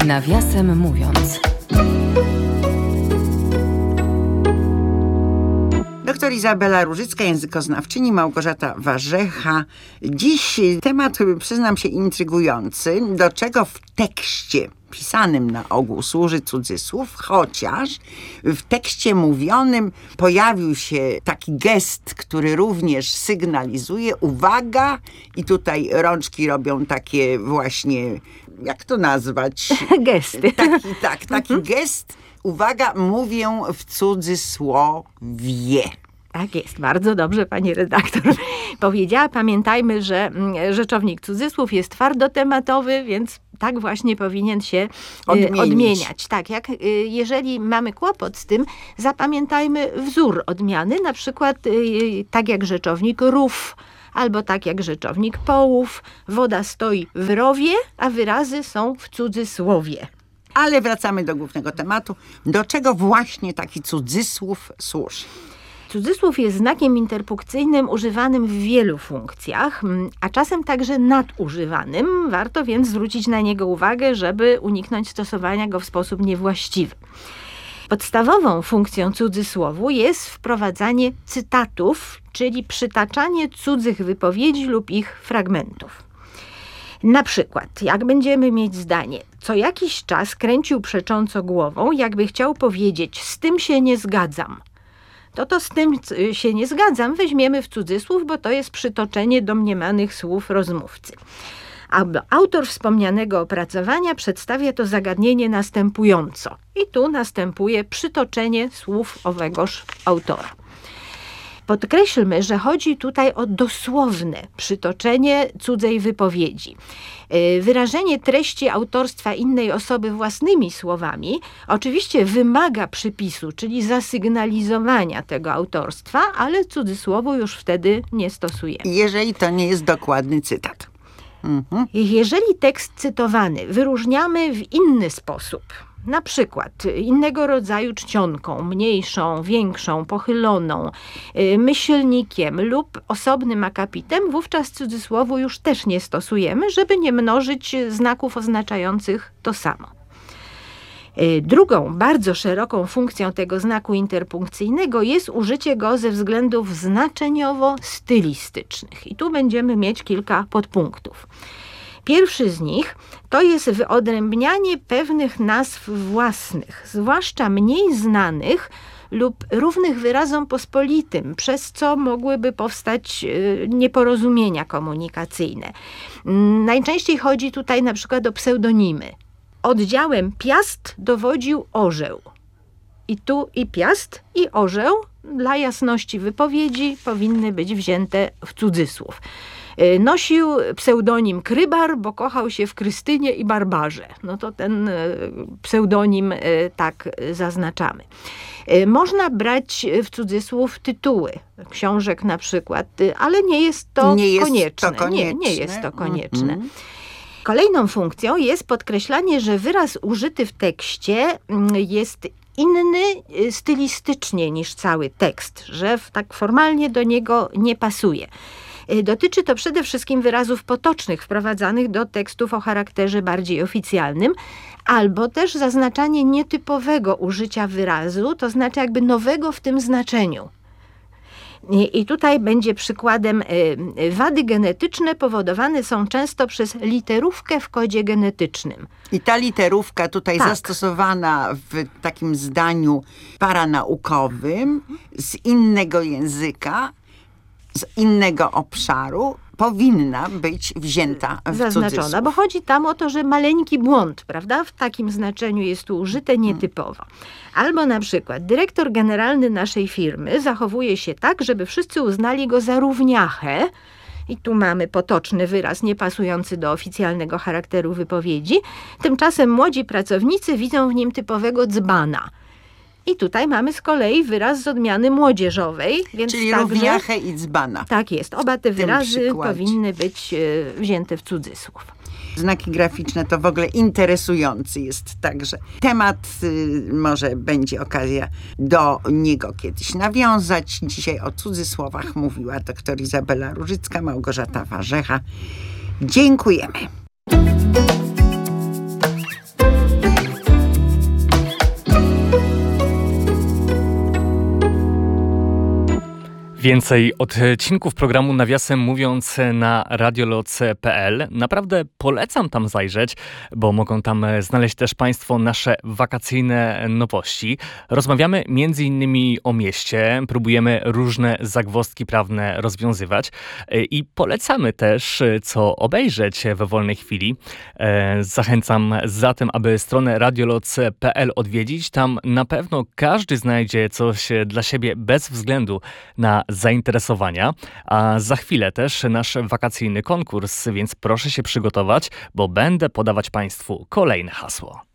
Nawiasem mówiąc. Doktor Izabela Różycka, językoznawczyni, Małgorzata Warzecha. Dziś temat, przyznam się, intrygujący, do czego w tekście pisanym na ogół służy cudzysłów, chociaż w tekście mówionym pojawił się taki gest, który również sygnalizuje uwaga, i tutaj rączki robią takie właśnie, jak to nazwać? Gesty. Taki gest. Uwaga, mówię w cudzysłowie. Tak jest, bardzo dobrze pani redaktor powiedziała. Pamiętajmy, że rzeczownik cudzysłów jest twardotematowy, więc tak właśnie powinien się odmieniać. Tak, jeżeli mamy kłopot z tym, zapamiętajmy wzór odmiany, na przykład tak jak rzeczownik rów, albo tak jak rzeczownik połów. Woda stoi w rowie, a wyrazy są w cudzysłowie. Ale wracamy do głównego tematu. Do czego właśnie taki cudzysłów służy? Cudzysłów jest znakiem interpunkcyjnym używanym w wielu funkcjach, a czasem także nadużywanym. Warto więc zwrócić na niego uwagę, żeby uniknąć stosowania go w sposób niewłaściwy. Podstawową funkcją cudzysłowu jest wprowadzanie cytatów, czyli przytaczanie cudzych wypowiedzi lub ich fragmentów. Na przykład, jak będziemy mieć zdanie, co jakiś czas kręcił przecząco głową, jakby chciał powiedzieć, z tym się nie zgadzam. To z tym się nie zgadzam weźmiemy w cudzysłów, bo to jest przytoczenie domniemanych słów rozmówcy. Autor wspomnianego opracowania przedstawia to zagadnienie następująco. I tu następuje przytoczenie słów owegoż autora. Podkreślmy, że chodzi tutaj o dosłowne przytoczenie cudzej wypowiedzi. Wyrażenie treści autorstwa innej osoby własnymi słowami oczywiście wymaga przypisu, czyli zasygnalizowania tego autorstwa, ale cudzysłowu już wtedy nie stosujemy. Jeżeli to nie jest dokładny cytat. Jeżeli tekst cytowany wyróżniamy w inny sposób, na przykład innego rodzaju czcionką, mniejszą, większą, pochyloną, myślnikiem lub osobnym akapitem, wówczas cudzysłowu już też nie stosujemy, żeby nie mnożyć znaków oznaczających to samo. Drugą, bardzo szeroką funkcją tego znaku interpunkcyjnego jest użycie go ze względów znaczeniowo-stylistycznych. I tu będziemy mieć kilka podpunktów. Pierwszy z nich to jest wyodrębnianie pewnych nazw własnych, zwłaszcza mniej znanych lub równych wyrazom pospolitym, przez co mogłyby powstać nieporozumienia komunikacyjne. Najczęściej chodzi tutaj na przykład o pseudonimy. Oddziałem Piast dowodził orzeł. I tu i Piast, i orzeł dla jasności wypowiedzi powinny być wzięte w cudzysłów. Nosił pseudonim Krybar, bo kochał się w Krystynie i Barbarze. No to ten pseudonim tak zaznaczamy. Można brać w cudzysłów tytuły książek na przykład, ale nie jest to konieczne. Nie jest to konieczne. Kolejną funkcją jest podkreślanie, że wyraz użyty w tekście jest inny stylistycznie niż cały tekst, że tak formalnie do niego nie pasuje. Dotyczy to przede wszystkim wyrazów potocznych wprowadzanych do tekstów o charakterze bardziej oficjalnym, albo też zaznaczanie nietypowego użycia wyrazu, to znaczy jakby nowego w tym znaczeniu. I tutaj będzie przykładem wady genetyczne powodowane są często przez literówkę w kodzie genetycznym. I ta literówka tutaj zastosowana w takim zdaniu paranaukowym z innego języka, z innego obszaru powinna być wzięta w zaznaczona, cudzysłów. Bo chodzi tam o to, że maleńki błąd, prawda, w takim znaczeniu jest tu użyte nietypowo. Albo na przykład dyrektor generalny naszej firmy zachowuje się tak, żeby wszyscy uznali go za równiachę. I tu mamy potoczny wyraz niepasujący do oficjalnego charakteru wypowiedzi. Tymczasem młodzi pracownicy widzą w nim typowego dzbana. I tutaj mamy z kolei wyraz z odmiany młodzieżowej. Więc czyli także, równiachę i dzbana. Tak jest. Oba te wyrazy powinny być wzięte w cudzysłów. Znaki graficzne to w ogóle interesujący jest także temat. Może będzie okazja do niego kiedyś nawiązać. Dzisiaj o cudzysłowach mówiła doktor Izabela Różycka, Małgorzata Warzecha. Dziękujemy. Więcej odcinków programu Nawiasem mówiąc na radioloc.pl. Naprawdę polecam tam zajrzeć, bo mogą tam znaleźć też Państwo nasze wakacyjne nowości. Rozmawiamy m.in. o mieście, próbujemy różne zagwozdki prawne rozwiązywać i polecamy też, co obejrzeć we wolnej chwili. Zachęcam zatem, aby stronę radioloc.pl odwiedzić. Tam na pewno każdy znajdzie coś dla siebie bez względu na zainteresowania, a za chwilę też nasz wakacyjny konkurs, więc proszę się przygotować, bo będę podawać Państwu kolejne hasło.